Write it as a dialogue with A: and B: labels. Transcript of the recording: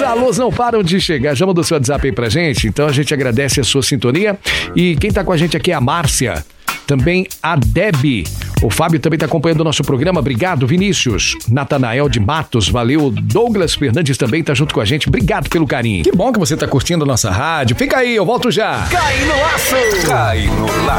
A: alôs não param de chegar. Já mandou seu WhatsApp aí pra gente? Então a gente agradece a sua sintonia. E quem tá com a gente aqui é a Márcia. Também a Debbie. O Fábio também está acompanhando o nosso programa. Obrigado, Vinícius. Natanael de Matos, valeu. Douglas Fernandes também está junto com a gente. Obrigado pelo carinho. Que bom que você está curtindo a nossa rádio. Fica aí, eu volto já.
B: Cai no laço! Cai no laço!